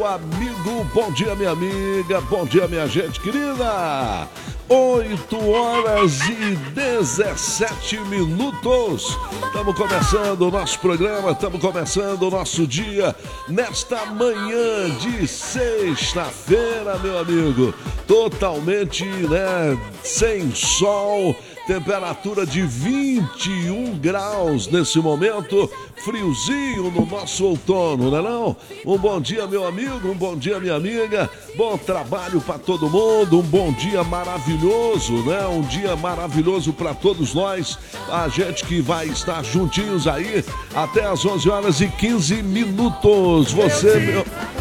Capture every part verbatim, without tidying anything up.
amigo, bom dia, minha amiga, bom dia, minha gente querida. oito horas e dezessete minutos. Estamos começando o nosso programa, estamos começando o nosso dia nesta manhã de sexta-feira, meu amigo. Totalmente, né, sem sol. Temperatura de vinte e um graus nesse momento, friozinho no nosso outono, não é não? Um bom dia, meu amigo, um bom dia, minha amiga, bom trabalho para todo mundo, um bom dia maravilhoso, né? Um dia maravilhoso para todos nós, a gente que vai estar juntinhos aí até as onze horas e quinze minutos. Você, meu...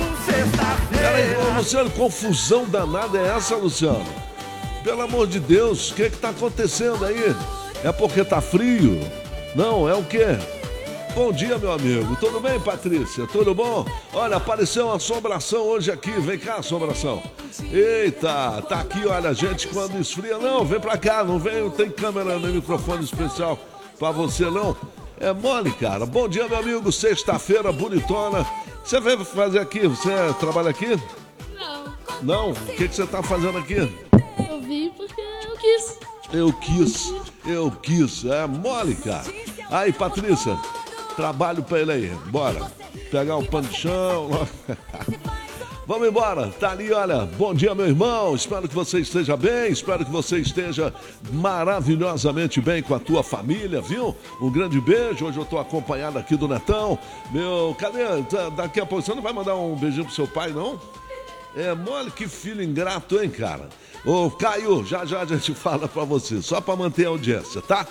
Peraí, Luciano, confusão danada é essa, Luciano? Pelo amor de Deus, o que que tá acontecendo aí? É porque tá frio? Não, é o quê? Bom dia, meu amigo. Tudo bem, Patrícia? Tudo bom? Olha, apareceu uma assombração hoje aqui. Vem cá, assombração. Eita, tá aqui, olha, a gente quando esfria. Não, vem pra cá, não vem, não tem câmera nem microfone especial pra você, não. É mole, cara. Bom dia, meu amigo. Sexta-feira, bonitona. Você veio fazer aqui? Você trabalha aqui? Não. Não? O que que você tá fazendo aqui? Eu vim porque eu quis. Eu quis, eu quis. É mole, cara. Aí, Patrícia, trabalho pra ele aí. Bora. Pegar o pano de chão. Vamos embora. Tá ali, olha. Bom dia, meu irmão. Espero que você esteja bem. Espero que você esteja maravilhosamente bem com a tua família, viu? Um grande beijo. Hoje eu tô acompanhado aqui do Netão. Meu, cadê? Daqui a pouco você não vai mandar um beijinho pro seu pai, não? É mole, que filho ingrato, hein, cara? Ô, Caio, já já a gente fala pra você, só pra manter a audiência, tá?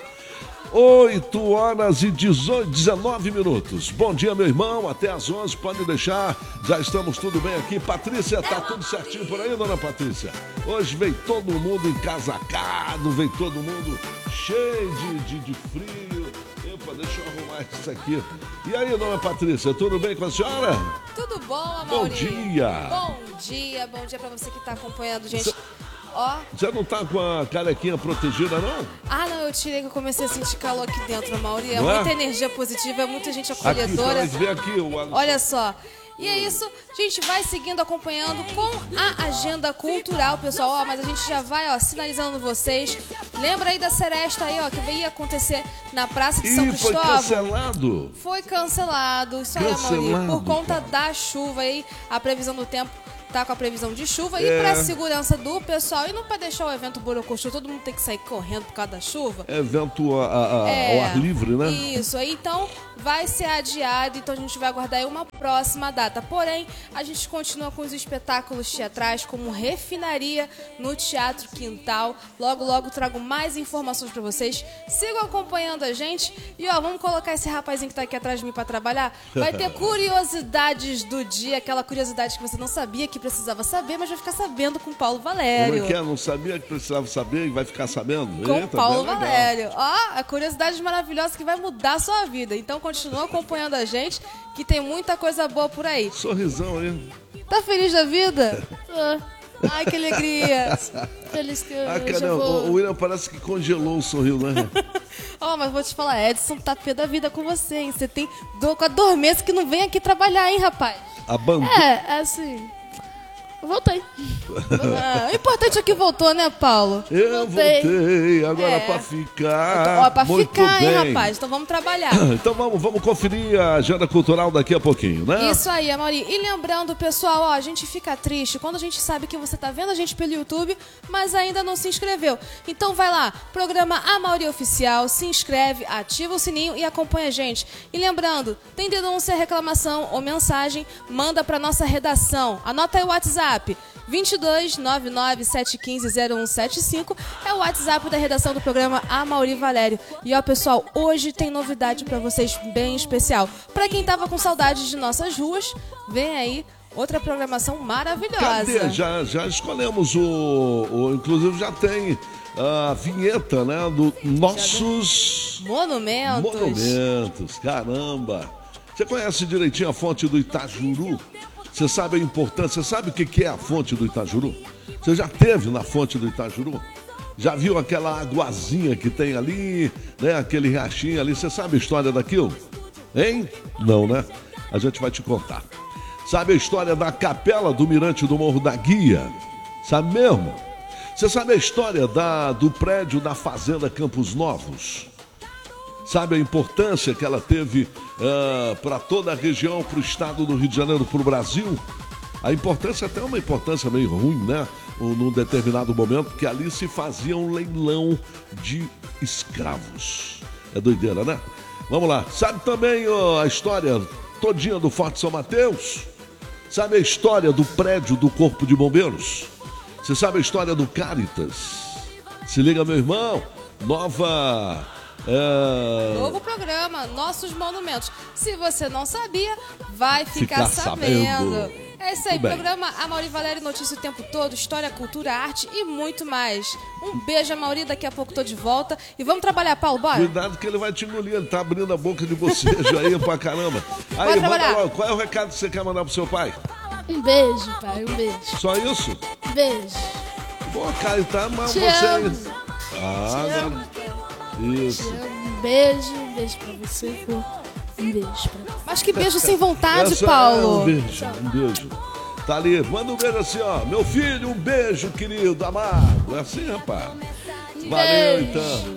oito horas e dezenove minutos. Bom dia, meu irmão, até às onze, pode deixar, já estamos tudo bem aqui. Patrícia, tá tudo certinho por aí, dona Patrícia? Hoje veio todo mundo encasacado, veio todo mundo cheio de, de, de frio. Epa, deixa eu arrumar isso aqui. E aí, dona Patrícia, tudo bem com a senhora? Tudo bom, Amaury? Bom dia. Bom dia, bom dia pra você que tá acompanhando, gente. Ó. Você não tá com a carequinha protegida, não? Ah, não, eu tirei que eu comecei a sentir calor aqui dentro, Amaury. É Não é? muita energia positiva, é muita gente acolhedora. Aqui, vê aqui o Alisson. Olha só. E é isso, a gente vai seguindo, acompanhando com a agenda cultural, pessoal. Ó, mas a gente já vai, ó, sinalizando vocês. Lembra aí da seresta aí, ó, que ia acontecer na Praça de São Ih, foi Cristóvão? cancelado. Foi cancelado. Isso aí, Cancelado. Amaury, por conta da chuva aí, a previsão do tempo tá com a previsão de chuva É. e pra segurança do pessoal e não pra deixar o evento borocochô, todo mundo tem que sair correndo por causa da chuva. Evento a, a, a, É, ao ar livre, né? Isso, aí então vai ser adiado, então a gente vai aguardar aí uma próxima data. Porém, a gente continua com os espetáculos teatrais, como Refinaria no Teatro Quintal. Logo, logo trago mais informações pra vocês. Sigam acompanhando a gente. E ó, vamos colocar esse rapazinho que tá aqui atrás de mim pra trabalhar. Vai ter curiosidades do dia, aquela curiosidade que você não sabia que precisava saber, mas vai ficar sabendo com Paulo Valério. Como é que é? Não sabia que precisava saber e vai ficar sabendo? Com Eita, Paulo bem legal. Valério. Ó, a curiosidade maravilhosa que vai mudar a sua vida. Então continua acompanhando a gente, que tem muita coisa boa por aí. Sorrisão aí. Tá feliz da vida? Ah, Ai, que alegria. feliz que eu Ah, já cara, vou... o William parece que congelou o sorriso, né? Ó, mas vou te falar, Edson tá pé da vida com você, hein? Você tem dor com a dormência que não vem aqui trabalhar, hein, rapaz? A banda. É, assim... Eu voltei. Ah, o importante é que voltou, né, Paulo? Eu voltei. voltei agora É. pra ficar. Ó, pra Muito ficar, bem. hein, rapaz? Então vamos trabalhar. Então vamos, vamos conferir a agenda cultural daqui a pouquinho, né? Isso aí, Amaury. E lembrando, pessoal, ó, a gente fica triste quando a gente sabe que você tá vendo a gente pelo YouTube, mas ainda não se inscreveu. Então vai lá, programa Amaury Oficial, se inscreve, ativa o sininho e acompanha a gente. E lembrando, tem denúncia, reclamação ou mensagem, manda pra nossa redação. Anota aí o WhatsApp. vinte e dois, nove nove sete um cinco, zero um sete cinco é o WhatsApp da redação do programa Amaury Valério. E ó, pessoal, hoje tem novidade pra vocês bem especial. Pra quem tava com saudade de nossas ruas, vem aí outra programação maravilhosa. Cadê? Já, já escolhemos o, o... Inclusive já tem a vinheta, né? Do nossos... Monumentos. Monumentos, caramba. Você conhece direitinho a fonte do Itajuru? Você sabe a importância, você sabe o que é a fonte do Itajuru? Você já teve na fonte do Itajuru? Já viu aquela aguazinha que tem ali, né? Aquele riachinho ali, você sabe a história daquilo? Hein? Não, né? A gente vai te contar. Sabe a história da capela do Mirante do Morro da Guia? Sabe mesmo? Você sabe a história da, do prédio da Fazenda Campos Novos? Sabe a importância que ela teve uh, para toda a região, para o estado do Rio de Janeiro, para o Brasil? A importância, até uma importância meio ruim, né? Num determinado momento, que ali se fazia um leilão de escravos. É doideira, né? Vamos lá. Sabe também uh, a história todinha do Forte São Mateus? Sabe a história do prédio do Corpo de Bombeiros? Você sabe a história do Caritas? Se liga, meu irmão. Nova... É... Novo programa, Nossos Monumentos. Se você não sabia, vai ficar, Ficar sabendo. sabendo. É isso aí, Tudo bem. programa Amaury Valério, notícia o tempo todo, história, cultura, arte e muito mais. Um beijo, Amaury, daqui a pouco tô de volta. E vamos trabalhar, Paulo, bora? Cuidado que ele vai te engolir, ele tá abrindo a boca de bocejo aí pra caramba. Aí, manda trabalhar. logo, qual é o recado que você quer mandar pro seu pai? Um beijo, pai, um beijo. Só isso? Beijo. Pô, Caio, tá mal Te você aí. amo. Ah, Te agora- amo. Isso. Um beijo, um beijo pra você, pô. Um beijo pra Mas que beijo sem vontade, Essa é Paulo. um beijo, um beijo. Tá ali, manda um beijo assim, ó. Meu filho, um beijo, querido, amado. É assim, rapaz. Valeu, então.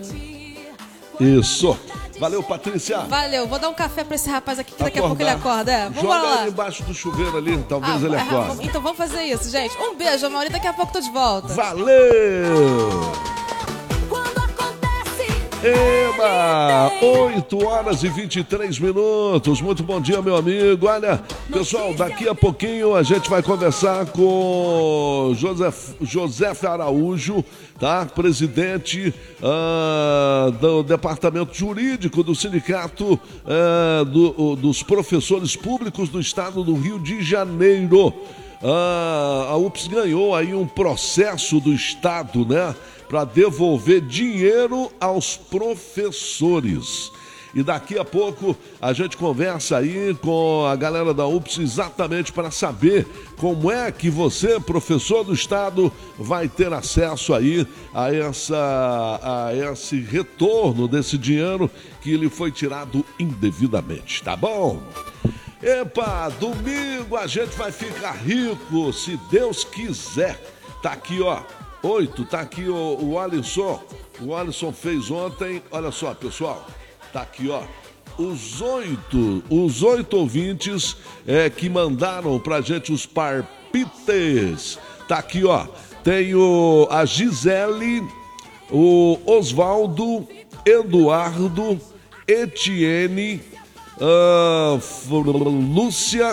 Isso. Valeu, Patrícia. Valeu, vou dar um café pra esse rapaz aqui que daqui a Acordar. pouco ele acorda. É, vamos Joga lá. ele embaixo do chuveiro ali, talvez Ah, ele é, acorde. vamos- então vamos fazer isso, gente. Um beijo, Amaury, daqui a pouco tô de volta. Valeu! Quando acontece, Eba! oito horas e vinte e três minutos. Muito bom dia, meu amigo. Olha, pessoal, daqui a pouquinho a gente vai conversar com José, José Araújo, tá? Presidente ah, do Departamento Jurídico do Sindicato ah, do- dos Professores Públicos do Estado do Rio de Janeiro. Ah, a U P S ganhou aí um processo do Estado, né, para devolver dinheiro aos professores. E daqui a pouco a gente conversa aí com a galera da U P S exatamente para saber como é que você, professor do Estado, vai ter acesso aí a, essa, a esse retorno desse dinheiro que lhe foi tirado indevidamente, tá bom? Epa, domingo a gente vai ficar rico, se Deus quiser. Tá aqui, ó, oito, tá aqui o, o Alisson. O Alisson fez ontem, olha só, pessoal, tá aqui, ó. Os oito, os oito ouvintes é, que mandaram pra gente os parpites. Tá aqui, ó, tem o, a Gisele, o Osvaldo, Eduardo, Etienne, ah, Lúcia,